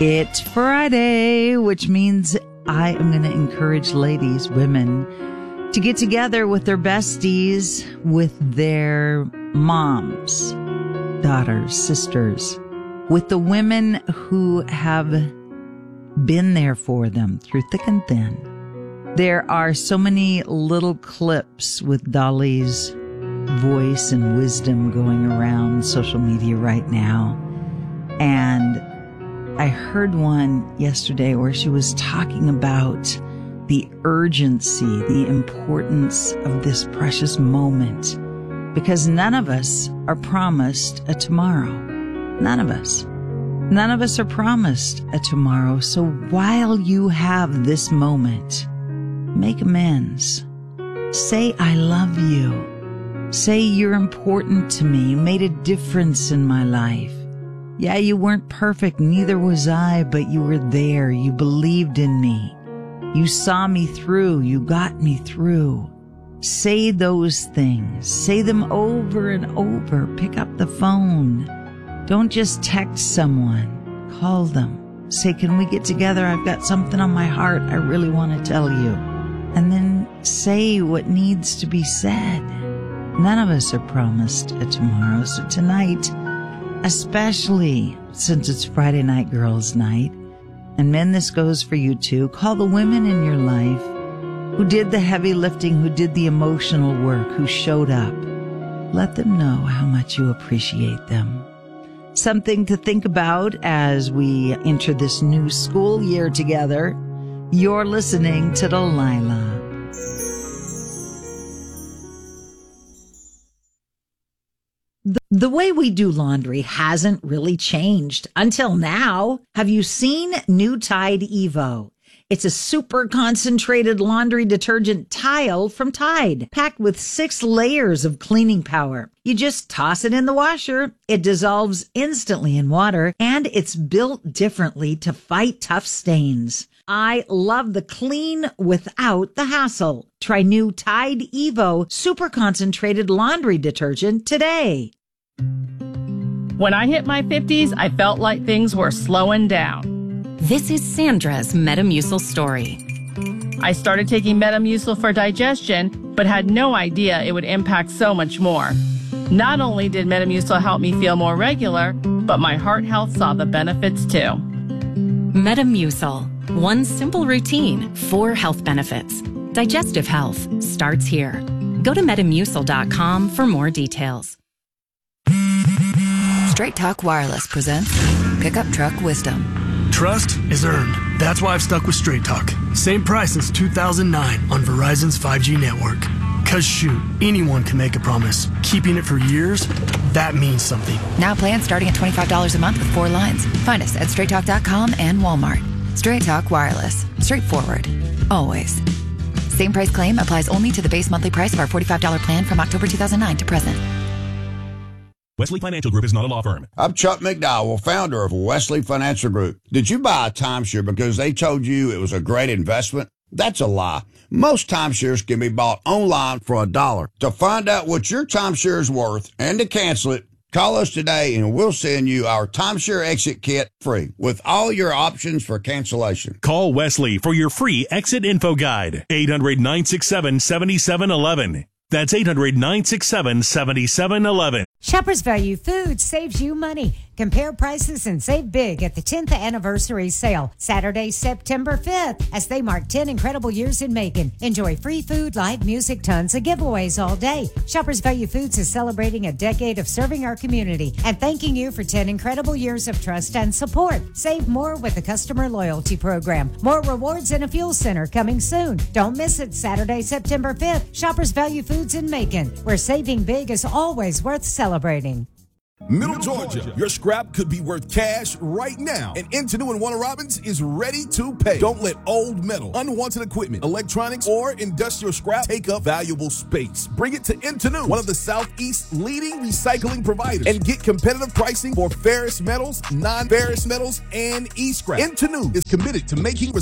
It's Friday, which means I am going to encourage ladies, women, to get together with their besties, with their moms, daughters, sisters, with the women who have been there for them through thick and thin. There are so many little clips with Dolly's voice and wisdom going around social media right now. And I heard one yesterday where she was talking about the urgency, the importance of this precious moment, because none of us are promised a tomorrow. None of us. None of us are promised a tomorrow. So while you have this moment, make amends. Say, I love you. Say, you're important to me. You made a difference in my life. Yeah, you weren't perfect, neither was I, but you were there. You believed in me. You saw me through. You got me through. Say those things. Say them over and over. Pick up the phone. Don't just text someone. Call them. Say, can we get together? I've got something on my heart I really want to tell you. And then say what needs to be said. None of us are promised a tomorrow. So tonight, especially since it's Friday night girls' night, and men, this goes for you too, call the women in your life who did the heavy lifting, who did the emotional work, who showed up. Let them know how much you appreciate them. Something to think about as we enter this new school year together. You're listening to Delilah. The way we do laundry hasn't really changed until now. Have you seen new Tide Evo? It's a super concentrated laundry detergent tile from Tide, packed with 6 layers of cleaning power. You just toss it in the washer. It dissolves instantly in water, and it's built differently to fight tough stains. I love the clean without the hassle. Try new Tide Evo super concentrated laundry detergent today. When I hit my 50s, I felt like things were slowing down. This is Sandra's Metamucil story. I started taking Metamucil for digestion, but had no idea it would impact so much more. Not only did Metamucil help me feel more regular, but my heart health saw the benefits too. Metamucil. One simple routine, 4 health benefits. Digestive health starts here. Go to Metamucil.com for more details. Straight Talk Wireless presents Pickup Truck Wisdom. Trust is earned. That's why I've stuck with Straight Talk. Same price since 2009 on Verizon's 5G network. Cause shoot, anyone can make a promise. Keeping it for years, that means something. Now plans starting at $25 a month with 4 lines. Find us at straighttalk.com and Walmart. Straight Talk Wireless. Straightforward. Always. Same price claim applies only to the base monthly price of our $45 plan from October 2009 to present. Wesley Financial Group is not a law firm. I'm Chuck McDowell, founder of Wesley Financial Group. Did you buy a timeshare because they told you it was a great investment? That's a lie. Most timeshares can be bought online for $1. To find out what your timeshare is worth and to cancel it, call us today and we'll send you our timeshare exit kit free with all your options for cancellation. Call Wesley for your free exit info guide. 800-967-7711. That's 800-967-7711. Shoppers Value Foods saves you money. Compare prices and save big at the 10th anniversary sale, Saturday, September 5th, as they mark 10 incredible years in Macon. Enjoy free food, live music, tons of giveaways all day. Shoppers Value Foods is celebrating a decade of serving our community and thanking you for 10 incredible years of trust and support. Save more with the customer loyalty program. More rewards and a fuel center coming soon. Don't miss it, Saturday, September 5th. Shoppers Value Foods in Macon, where saving big is always worth celebrating. Middle Georgia, your scrap could be worth cash right now. And Intenu and Warner Robins is ready to pay. Don't let old metal, unwanted equipment, electronics, or industrial scrap take up valuable space. Bring it to Intenu, one of the Southeast's leading recycling providers, and get competitive pricing for ferrous metals, non-ferrous metals, and e-scrap. Intenu is committed to making